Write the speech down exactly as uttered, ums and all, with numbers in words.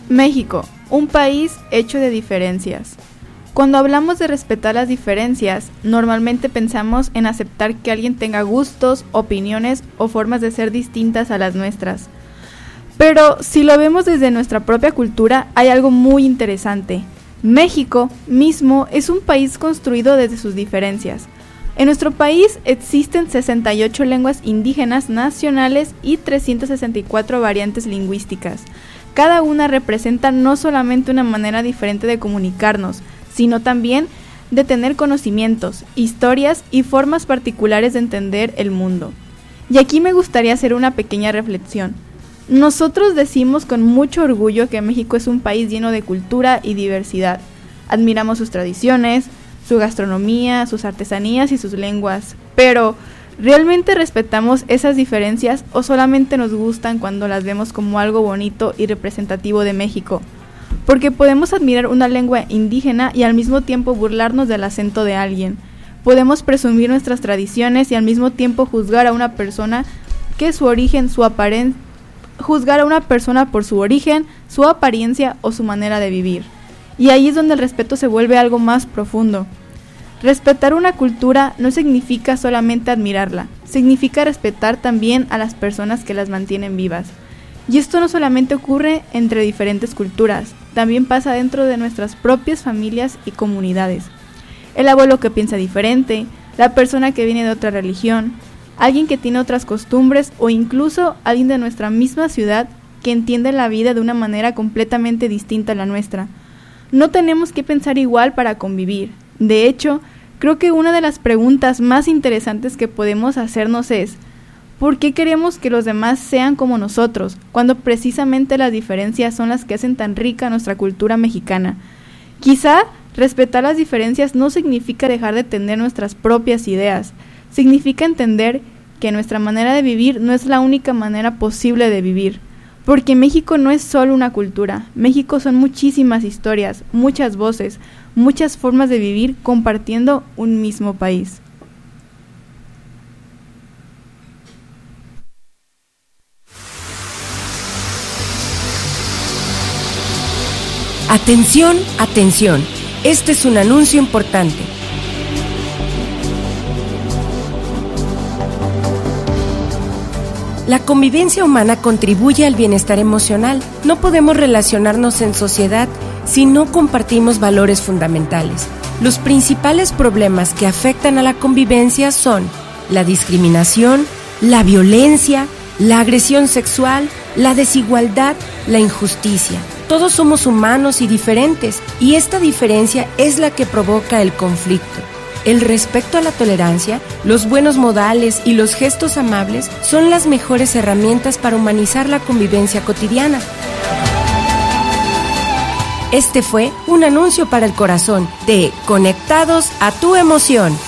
México, un país hecho de diferencias. Cuando hablamos de respetar las diferencias, normalmente pensamos en aceptar que alguien tenga gustos, opiniones o formas de ser distintas a las nuestras. Pero si lo vemos desde nuestra propia cultura, hay algo muy interesante. México mismo es un país construido desde sus diferencias. En nuestro país existen sesenta y ocho lenguas indígenas nacionales y trescientas sesenta y cuatro variantes lingüísticas. Cada una representa no solamente una manera diferente de comunicarnos, sino también de tener conocimientos, historias y formas particulares de entender el mundo. Y aquí me gustaría hacer una pequeña reflexión. Nosotros decimos con mucho orgullo que México es un país lleno de cultura y diversidad. Admiramos sus tradiciones, su gastronomía, sus artesanías y sus lenguas, pero ¿realmente respetamos esas diferencias o solamente nos gustan cuando las vemos como algo bonito y representativo de México? Porque podemos admirar una lengua indígena y al mismo tiempo burlarnos del acento de alguien. Podemos presumir nuestras tradiciones y al mismo tiempo juzgar a una persona que su origen, su apariencia, juzgar a una persona por su origen, su apariencia o su manera de vivir. Y ahí es donde el respeto se vuelve algo más profundo. Respetar una cultura no significa solamente admirarla, significa respetar también a las personas que las mantienen vivas. Y esto no solamente ocurre entre diferentes culturas, también pasa dentro de nuestras propias familias y comunidades. El abuelo que piensa diferente, la persona que viene de otra religión, alguien que tiene otras costumbres o incluso alguien de nuestra misma ciudad que entiende la vida de una manera completamente distinta a la nuestra. No tenemos que pensar igual para convivir. De hecho, creo que una de las preguntas más interesantes que podemos hacernos es ¿por qué queremos que los demás sean como nosotros, cuando precisamente las diferencias son las que hacen tan rica nuestra cultura mexicana? Quizá respetar las diferencias no significa dejar de tener nuestras propias ideas, significa entender que nuestra manera de vivir no es la única manera posible de vivir. Porque México no es solo una cultura, México son muchísimas historias, muchas voces, muchas formas de vivir compartiendo un mismo país. Atención, atención, este es un anuncio importante. La convivencia humana contribuye al bienestar emocional. No podemos relacionarnos en sociedad si no compartimos valores fundamentales. Los principales problemas que afectan a la convivencia son la discriminación, la violencia, la agresión sexual, la desigualdad, la injusticia. Todos somos humanos y diferentes, y esta diferencia es la que provoca el conflicto. El respeto a la tolerancia, los buenos modales y los gestos amables son las mejores herramientas para humanizar la convivencia cotidiana. Este fue un anuncio para el corazón de Conectados a tu emoción.